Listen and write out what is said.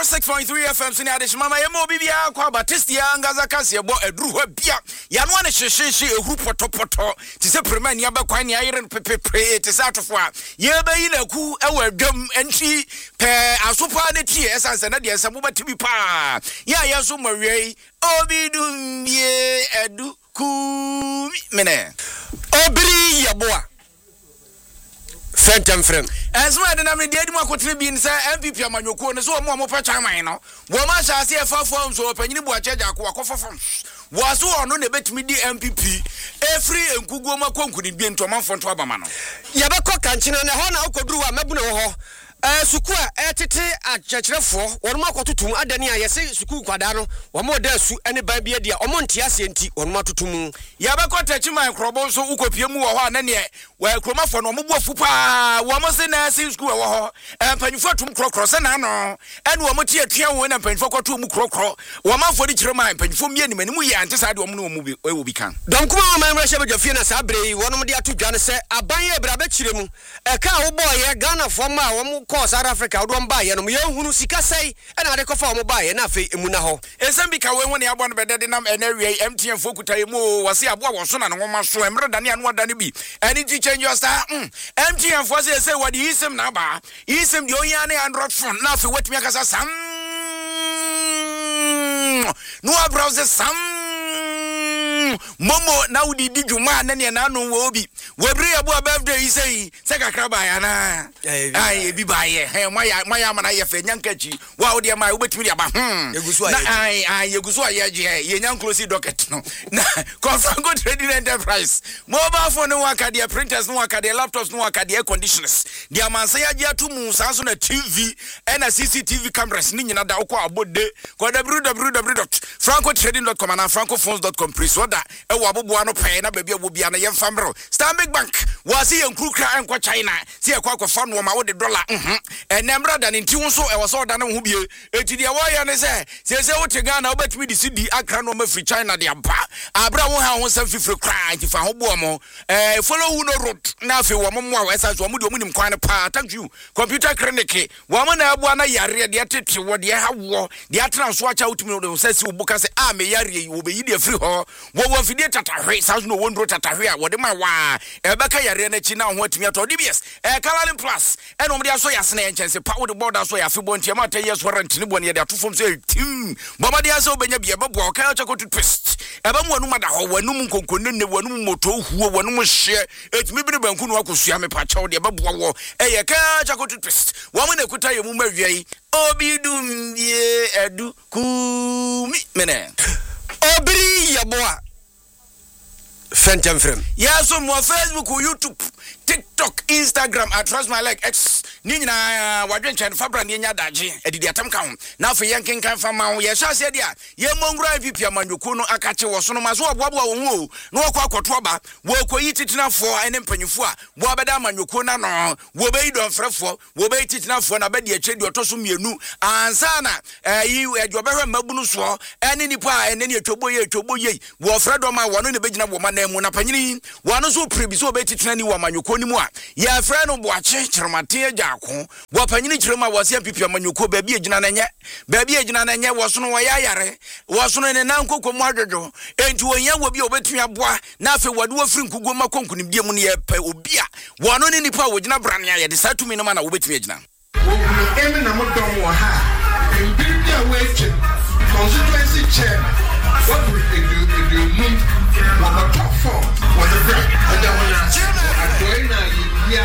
106.3 FM sini adishima ma yemo bibia kwa Baptiste ya ngaza kasi ebo eduru ho bia ya no ne hyehyehe ehuru potopoto ti se prema ni abakwan ni ayere pepepe ti se atofo a ye bayi na ku ewa dwam enti pe asopa ne tie esanse na de ensamo batibi pa ya yeso mawie obidum ye edu ku mene obiri yeboa Fentam frem. Asma de na me de mu akotre bi nsa MPP amanyoko ne so mo pa chaman no. Wo ma sha se fafo so panyini bu acheja akofofo. Wo so ono ne betimi di MPP efri enkugo makonkuni bi ntomanfo nto abama no. Ye be ko kanchina ne ho na akoduru wa mabu ne ho. Suku a etete akyerefo wonmo akotutum adani a yese suku kwada no womo da su ene ba bia dia omo ntia se enti wonmo atutum ya be kotachi man krobo so ukopie mu wo ho na ne wa kromafo no mo bofu pa womo se na se suku wo ho empanyfo tum krokro se na no ene womo tie atwa wo na empanyfo kwato mu krokro womo afo di kire man empanyfo mie ni manimu ye ante sa de womo no mu bi wo bi kan don kuma man mra shebe dwafie na sa bre wono de ato dwane se aban ye bra be kire mu ka wo boye Ghana fo ma womo ko South Africa odom ba ye no ye hunu sika sei na de kofa omo ba ye na afi emu na ho ensem bi ka we woni abo no bedede nam enawie MTN fokuta ye mu wase abo a woso na no ma so emre dane anu adane bi any to change your star MTN for say what isem na ba isem de onya na Android phone na afi wetumi akasa sam no browser sam momo na udi di dwuma na ne na no wo obi webri abo birthday say se kakra ba ya na ai bi ba ye maya mana ye fe nyankachi wa odi ma obetimi dia ba yegusu ai yegusu aye je ye nyanklosi docket no na Franco Trading Enterprise mobile phone no akade printers no akade laptops no akade air conditioners dia mansa ya je atumu sanso na TV na CCTV cameras ni nyina da okọ abode ko www.francotrading.com and francophones.com please da ewo aboboa no pay na baabi abobia na yemfa mro Stanbic Bank wasi yenkrukra enko China se ekwa akwafa no ma wo de dollar enemra da ne nti wonso ewo so da ne ho bie eti de wo ya ne se wo te Ghana obetimi di CD akra no ma free China de aba abra wo ha ho sam fifre kra nti fa ho bo mo follow who no road na afi wo mo a wesa so mo de omunim kwan pa thank you computer clinic wo mo na abua na yare de tete wo de ha wo de atran so acha utimi no se si ubuka se a me yare wo be yi de free ho wo fidie tatahwe sa no wondro tatahwe a wo de ma wa ebeka yare na chi na ho atimi ato DBS Caroline Plus eno mo de aso yase na enchense pa wo de border so yafe bonti ma 10 years warrant ni bone de atofom se tim baba de aso benya bia bebo o ka chako toothpaste eba mo anu mada ho wanum nkonkone ne wanum moto huo wanum hye etimi bi ne banku no akosua me pa chawo de bebo wo ka chako toothpaste wo mo na kuta ye mu mawiai obidum ye edu ku mene obiri yaboa Fentam frem ya so mo Facebook YouTube TikTok Instagram Trust My Like X ni nyina wadwen chen fabra ne nya daje edidi atam ka ho na afa yenken kan fa ma ho ye sha se dia ye mongura pipi amanyoko no akache wo so no ma so oboaboa wo ho no akwa akoto ba wo koyi titinafo ene mpanyufo a wo abeda amanyoko na no wo be idon frefo wo be titinafo na be de achedi otoso mienu ansa na yi edwobehwe mabunu so ene nipa ene ne etwoboye wo fredo ma wo no ne begina wo ma na mu na panyini wo no so prebi so be titinani wo amanyoko ni mu a ya frɛ no boache kyermate agako wo panyini kyerma wo se MPP amanyoko baabi agina na nye wo so no wo ya yare wo so no ne nankoko mu adwodo enti wo nya wo bi obetumi aboa na afi wode wo firi nkugo makonkunim die mu ne ye pe obi a wo no ne nipa wo gina brane ya de satumi no ma na wo betumi agina emi na mo dom wo ha e bi dia we che constituency chair